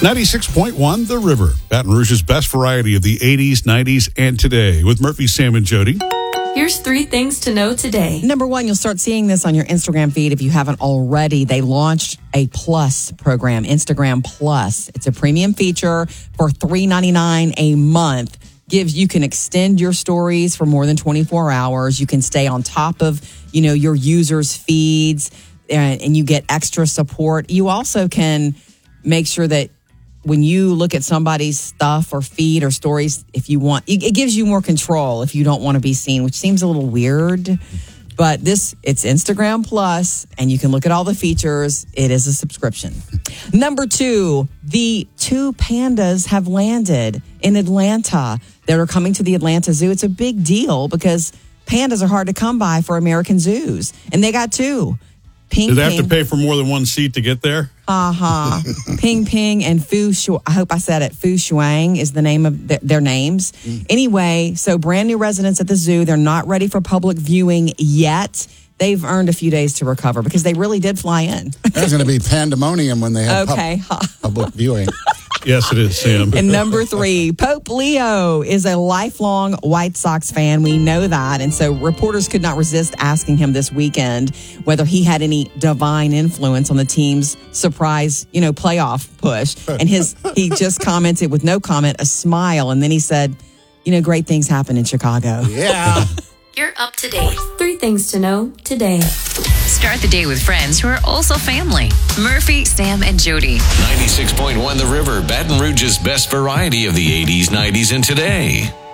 96.1 The River, Baton Rouge's best variety of the 80s, 90s, and today. With Murphy, Sam, and Jody. Here's 3 things to know today. Number 1, you'll start seeing this on your Instagram feed if you haven't already. They launched a Plus program, Instagram Plus. It's a premium feature for $3.99 a month. You can extend your stories for more than 24 hours. You can stay on top of, your users' feeds, and you get extra support. You also can make sure that when you look at somebody's stuff or feed or stories, if you want, it gives you more control if you don't want to be seen, which seems a little weird. But it's Instagram Plus, and you can look at all the features. It is a subscription. Number 2, the 2 pandas have landed in Atlanta. They're coming to the Atlanta Zoo. It's a big deal because pandas are hard to come by for American zoos. And they got 2. Do they have to pay for more than one seat to get there? Ping Ping and Fu Shuang. I hope I said it. Fu Shuang is the name of their names. Anyway, so brand new residents at the zoo. They're not ready for public viewing yet. They've earned a few days to recover because they really did fly in. There's going to be pandemonium when they have public viewing. Yes, it is, Sam. And number 3, Pope Leo is a lifelong White Sox fan. We know that. And so reporters could not resist asking him this weekend whether he had any divine influence on the team's surprise, playoff push. And he just commented with no comment, a smile. And then he said, great things happen in Chicago. Yeah. You're up to date. 3 things to know today. Start the day with friends who are also family. Murphy, Sam, and Jody. 96.1 The River, Baton Rouge's best variety of the 80s, 90s, and today.